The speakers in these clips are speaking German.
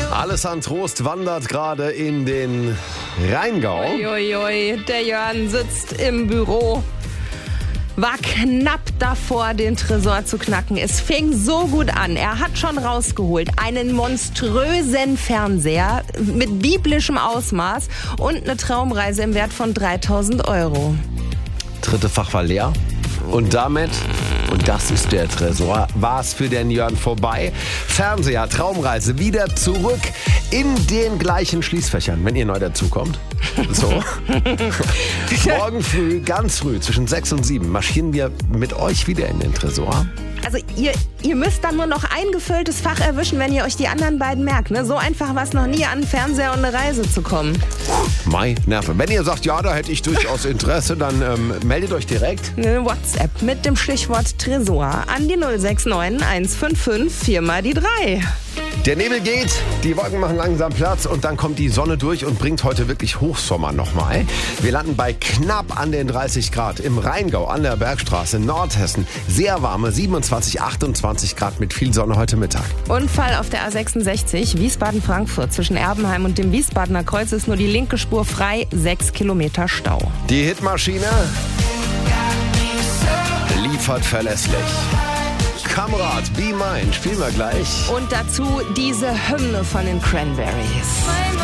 Alles an Trost wandert gerade in den Rheingau. Uiuiui, der Jörn sitzt im Büro. War knapp davor, den Tresor zu knacken. Es fing so gut an. Er hat schon rausgeholt einen monströsen Fernseher mit biblischem Ausmaß und eine Traumreise im Wert von 3.000 €. Dritte Fach war leer. Und damit, und das ist der Tresor, war es für den Jörn vorbei. Fernseher, Traumreise, wieder zurück in den gleichen Schließfächern, wenn ihr neu dazukommt. So. Morgen früh, ganz früh, zwischen 6 und 7, marschieren wir mit euch wieder in den Tresor. Also ihr müsst dann nur noch ein gefülltes Fach erwischen, wenn ihr euch die anderen beiden merkt. Ne? So einfach war es noch nie, an einen Fernseher und eine Reise zu kommen. Mai Nerven. Wenn ihr sagt, ja, da hätte ich durchaus Interesse, dann meldet euch direkt. Eine WhatsApp mit dem Stichwort Tresor an die 069 155 4 mal die 3. Der Nebel geht, die Wolken machen langsam Platz und dann kommt die Sonne durch und bringt heute wirklich Hochsommer nochmal. Wir landen bei knapp an den 30 Grad im Rheingau an der Bergstraße in Nordhessen. Sehr warme 27, 28 Grad mit viel Sonne heute Mittag. Unfall auf der A66 Wiesbaden-Frankfurt. Zwischen Erbenheim und dem Wiesbadener Kreuz ist nur die linke Spur frei, 6 Kilometer Stau. Die Hitmaschine liefert verlässlich. Kamerad, Be Mine, spielen wir gleich. Und dazu diese Hymne von den Cranberries.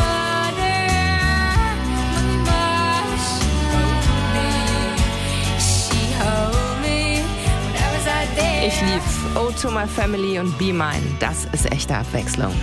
Ich lieb's. Ode to my family und Be Mine. Das ist echte Abwechslung.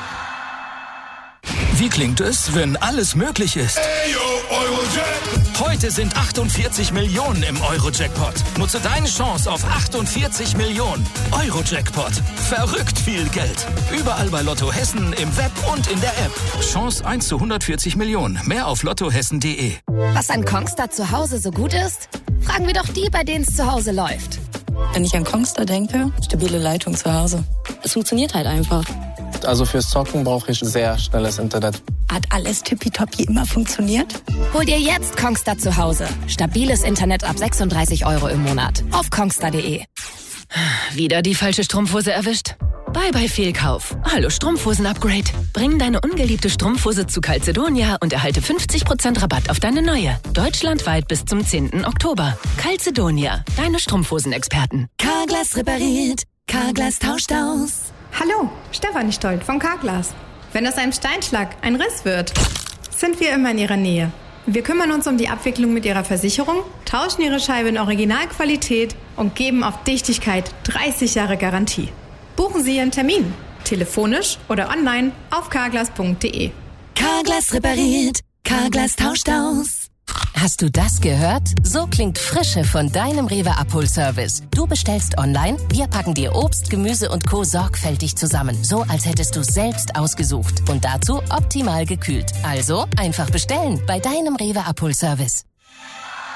Wie klingt es, wenn alles möglich ist? Heute sind 48 Millionen im Euro-Jackpot. Nutze deine Chance auf 48 Millionen. Euro-Jackpot. Verrückt viel Geld. Überall bei Lotto Hessen, im Web und in der App. Chance 1 zu 140 Millionen. Mehr auf lottohessen.de. Was an Kongstar zu Hause so gut ist? Fragen wir doch die, bei denen es zu Hause läuft. Wenn ich an Kongstar denke, stabile Leitung zu Hause. Es funktioniert halt einfach. Also fürs Zocken brauche ich sehr schnelles Internet. Hat alles tippitoppi immer funktioniert? Hol dir jetzt Kongstar zu Hause. Stabiles Internet ab 36 € im Monat. Auf kongstar.de. Wieder die falsche Strumpfhose erwischt? Bye bye Fehlkauf. Hallo Strumpfhosen-Upgrade. Bring deine ungeliebte Strumpfhose zu Calzedonia und erhalte 50% Rabatt auf deine neue. Deutschlandweit bis zum 10. Oktober. Calzedonia, deine Strumpfhosen-Experten. Carglass repariert. Carglass tauscht aus. Hallo, Stefanie Stolt von Carglass. Wenn aus einem Steinschlag ein Riss wird, sind wir immer in Ihrer Nähe. Wir kümmern uns um die Abwicklung mit Ihrer Versicherung, tauschen Ihre Scheibe in Originalqualität und geben auf Dichtigkeit 30 Jahre Garantie. Buchen Sie Ihren Termin, telefonisch oder online auf carglass.de. Carglass repariert. Carglass tauscht aus. Hast du das gehört? So klingt Frische von deinem Rewe-Abholservice. Du bestellst online, wir packen dir Obst, Gemüse und Co. sorgfältig zusammen. So, als hättest du selbst ausgesucht. Und dazu optimal gekühlt. Also einfach bestellen bei deinem Rewe-Abholservice.